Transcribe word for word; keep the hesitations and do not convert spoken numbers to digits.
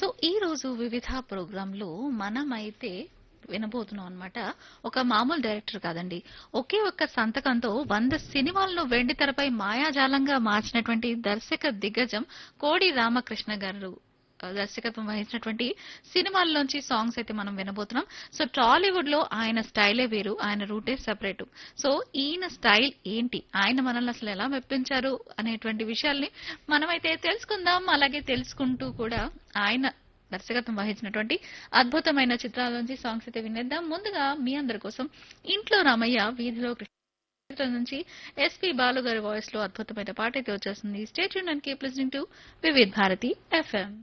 So ఈ రోజు వివిధ ప్రోగ్రాంలో మనమైతే వినబోతున్నాం అన్నమాట. ఒక మామూలు డైరెక్టర్ కాదండి. ఒకే ఒక్క సంతకంతో వంద సినిమాలను వెండి తెరపై మాయాజాలంగా మార్చినటువంటి దర్శక దిగ్గజం కోడి రామకృష్ణ గారు ఆ, దర్శకత్వం వహించినటువంటి సినిమాల్లోంచి సాంగ్స్ అయితే మనం వినబోతున్నాం. సో టాలీవుడ్ లో ఆయన స్టైలే వేరు, ఆయన రూటే సెపరేట్. సో ఈయన స్టైల్ ఏంటి, ఆయన మనల్ని అసలు ఎలా మెప్పించారు అనేటువంటి విషయాల్ని మనమైతే తెలుసుకుందాం. అలాగే తెలుసుకుంటూ కూడా ఆయన దర్శకత్వం వహించినటువంటి అద్భుతమైన చిత్రాల నుంచి సాంగ్స్ అయితే వినేద్దాం. ముందుగా మీ అందరి కోసం ఇంట్లో రామయ్య వీధిలో కృష్ణ చిత్రం నుంచి ఎస్పి బాలు గారి వాయిస్ లో అద్భుతమైన పాట అయితే వచ్చేస్తుంది. Stay tune and keep listening to Vividh Bharati FM.